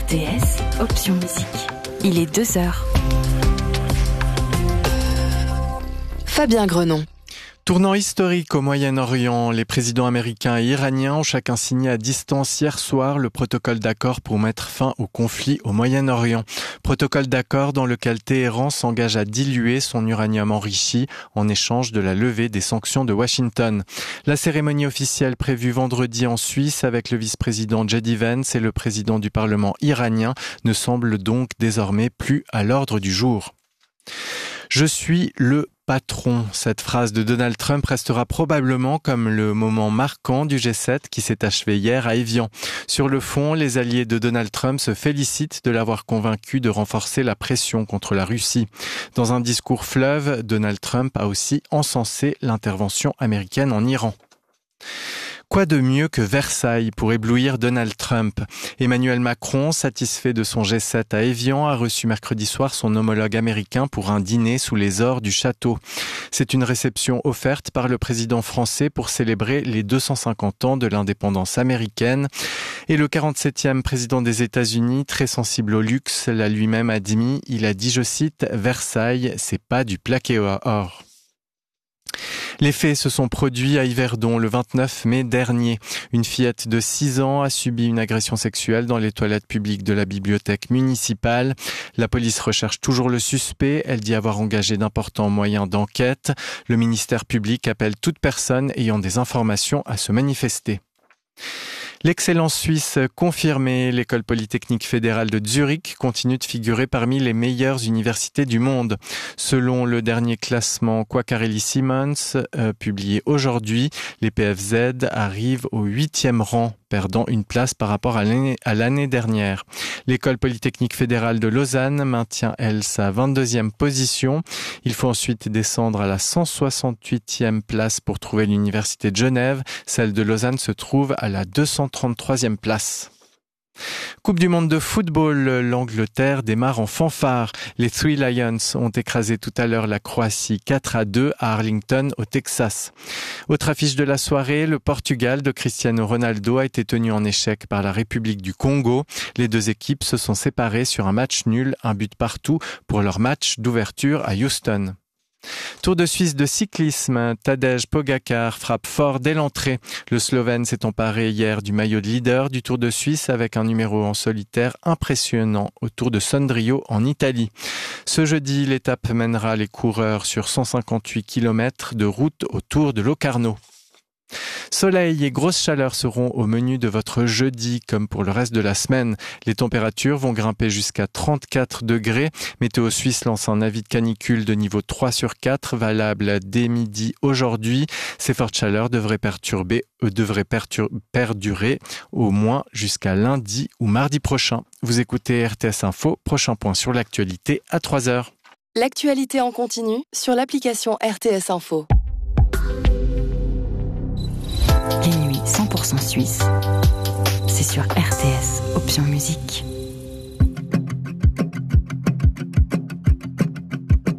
RTS, option musique. Il est 2h. Fabien Grenon. Tournant historique au Moyen-Orient, les présidents américains et iraniens ont chacun signé à distance hier soir le protocole d'accord pour mettre fin au conflit au Moyen-Orient. Protocole d'accord dans lequel Téhéran s'engage à diluer son uranium enrichi en échange de la levée des sanctions de Washington. La cérémonie officielle prévue vendredi en Suisse avec le vice-président J.D. Vance et le président du Parlement iranien ne semble donc désormais plus à l'ordre du jour. Je suis le patron. Cette phrase de Donald Trump restera probablement comme le moment marquant du G7 qui s'est achevé hier à Évian. Sur le fond, les alliés de Donald Trump se félicitent de l'avoir convaincu de renforcer la pression contre la Russie. Dans un discours fleuve, Donald Trump a aussi encensé l'intervention américaine en Iran. Quoi de mieux que Versailles pour éblouir Donald Trump? Emmanuel Macron, satisfait de son G7 à Évian, a reçu mercredi soir son homologue américain pour un dîner sous les ors du château. C'est une réception offerte par le président français pour célébrer les 250 ans de l'indépendance américaine. Et le 47e président des États-Unis, très sensible au luxe, l'a lui-même admis. Il a dit, je cite, « Versailles, c'est pas du plaqué or ». Les faits se sont produits à Yverdon le 29 mai dernier. Une fillette de 6 ans a subi une agression sexuelle dans les toilettes publiques de la bibliothèque municipale. La police recherche toujours le suspect. Elle dit avoir engagé d'importants moyens d'enquête. Le ministère public appelle toute personne ayant des informations à se manifester. L'excellence suisse confirmée, l'école polytechnique fédérale de Zurich continue de figurer parmi les meilleures universités du monde. Selon le dernier classement Quacquarelli-Symonds, publié aujourd'hui, les PFZ arrivent au 8e rang, perdant une place par rapport à l'année dernière. L'école polytechnique fédérale de Lausanne maintient, elle, sa 22e position. Il faut ensuite descendre à la 168e place pour trouver l'université de Genève. Celle de Lausanne se trouve à la 233e place. Coupe du monde de football, l'Angleterre démarre en fanfare. Les Three Lions ont écrasé tout à l'heure la Croatie 4-2 à Arlington, au Texas. Autre affiche de la soirée, le Portugal de Cristiano Ronaldo a été tenu en échec par la République du Congo. Les deux équipes se sont séparées sur un match nul, un but partout pour leur match d'ouverture à Houston. Tour de Suisse de cyclisme, Tadej Pogačar frappe fort dès l'entrée. Le Slovène s'est emparé hier du maillot de leader du Tour de Suisse avec un numéro en solitaire impressionnant au Tour de Sondrio en Italie. Ce jeudi, l'étape mènera les coureurs sur 158 km de route au Tour de Locarno. Soleil et grosse chaleur seront au menu de votre jeudi comme pour le reste de la semaine. Les températures vont grimper jusqu'à 34 degrés. Météo Suisse lance un avis de canicule de niveau 3 sur 4 valable dès midi aujourd'hui. Ces fortes chaleurs devraient perdurer au moins jusqu'à lundi ou mardi prochain. Vous écoutez RTS Info, prochain point sur l'actualité à 3h. L'actualité en continu sur l'application RTS Info. Les nuits 100% suisses, c'est sur RTS, option musique.